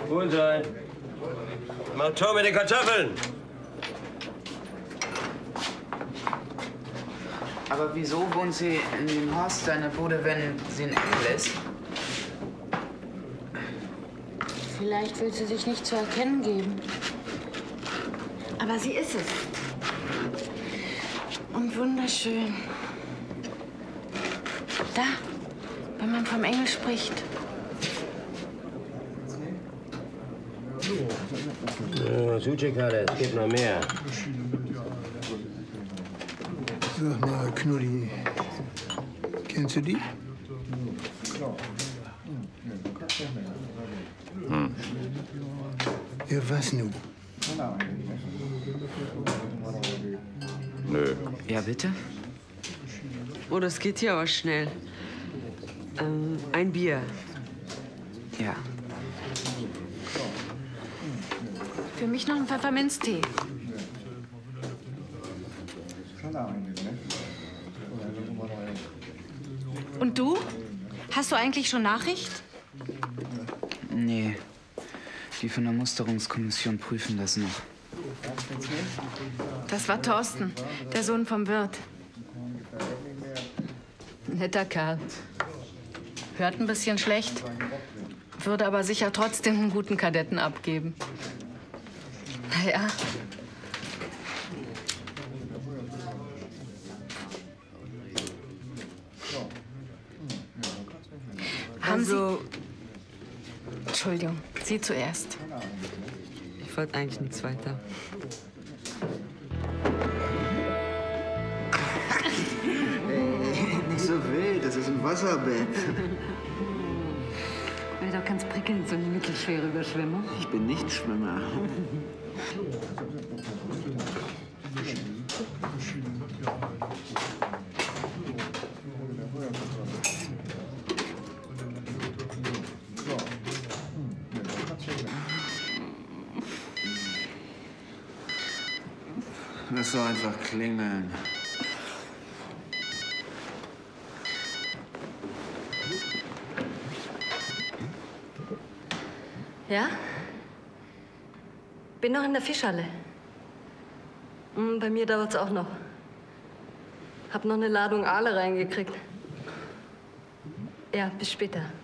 Wohl sein. Mach Tor mit den Kartoffeln. Aber wieso wohnt sie in dem Haus seiner Bude, wenn sie ein Enkel ist? Vielleicht will sie sich nicht zu erkennen geben. Aber sie ist es. Und wunderschön. Da, wenn man vom Engel spricht. Ja, Sucekale, es gibt noch mehr. Sag mal, Knuddi, kennst du die? Ja, was nun? Nö. Ja, bitte? Oh, das geht hier aber schnell. Ein Bier. Ja. Für mich noch ein Pfefferminztee. Und du? Hast du eigentlich schon Nachricht? Nee. Die von der Musterungskommission prüfen das noch. Das war Thorsten, der Sohn vom Wirt. Netter Kerl. Hört ein bisschen schlecht, würde aber sicher trotzdem einen guten Kadetten abgeben. Naja. Haben Sie... Entschuldigung, Sie zuerst. Ich wollte eigentlich nichts weiter. Nicht so wild, das ist ein Wasserbett. Wäre doch ganz prickelnd, so eine mittelschwere Überschwemmung. Ich bin nicht Schwimmer. Lass doch einfach klingeln. Ja? Bin noch in der Fischhalle. Bei mir dauert's auch noch. Hab noch eine Ladung Aale reingekriegt. Ja, bis später.